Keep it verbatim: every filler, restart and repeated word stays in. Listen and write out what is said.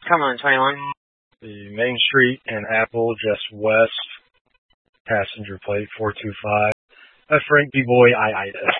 Come on, twenty-one. The Main Street and Apple just west, passenger plate four two five. A Frank B. Boy I-itis.